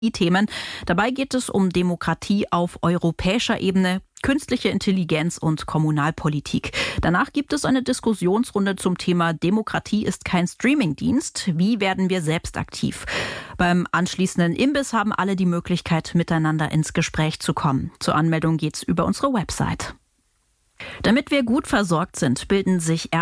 Themen. Dabei geht es um Demokratie auf europäischer Ebene, künstliche Intelligenz und Kommunalpolitik. Danach gibt es eine Diskussionsrunde zum Thema Demokratie ist kein Streamingdienst. Wie werden wir selbst aktiv? Beim anschließenden Imbiss haben alle die Möglichkeit, miteinander ins Gespräch zu kommen. Zur Anmeldung geht's über unsere Website. Damit wir gut versorgt sind, bilden sich